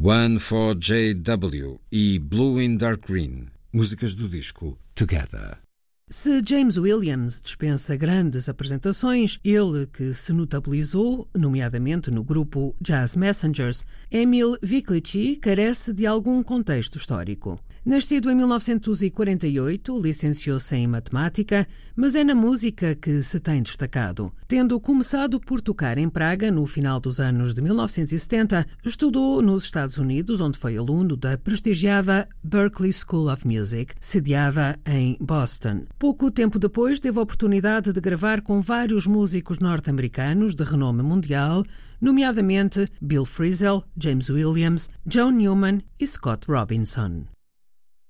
One for J.W. e Blue in Dark Green, músicas do disco Together. Se James Williams dispensa grandes apresentações, ele que se notabilizou, nomeadamente no grupo Jazz Messengers, Emil Viklici carece de algum contexto histórico. Nascido em 1948, licenciou-se em matemática, mas é na música que se tem destacado. Tendo começado por tocar em Praga no final dos anos de 1970, estudou nos Estados Unidos, onde foi aluno da prestigiada Berklee School of Music, sediada em Boston. Pouco tempo depois, teve a oportunidade de gravar com vários músicos norte-americanos de renome mundial, nomeadamente Bill Frisell, James Williams, John Newman e Scott Robinson.